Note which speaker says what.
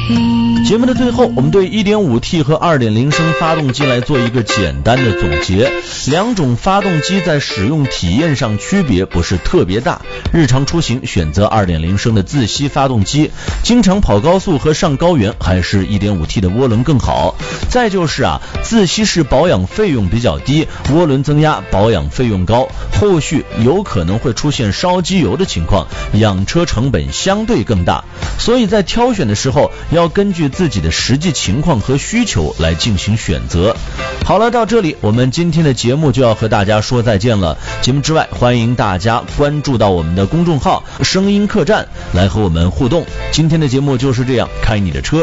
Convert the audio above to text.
Speaker 1: 节目的最后，我们对 1.5T 和 2.0 升发动机来做一个简单的总结。两种发动机在使用体验上区别不是特别大，日常出行选择 2.0 升的自吸发动机，经常跑高速和上高原还是 1.5T 的涡轮更好。再就是自吸式保养费用比较低，涡轮增压保养费用高，后续有可能会出现烧机油的情况，养车成本相对更大。所以在挑选的时候要根据自己的实际情况和需求来进行选择。好了，到这里我们今天的节目就要和大家说再见了。节目之外，欢迎大家关注到我们的公众号声音客栈来和我们互动。今天的节目就是这样，开你的车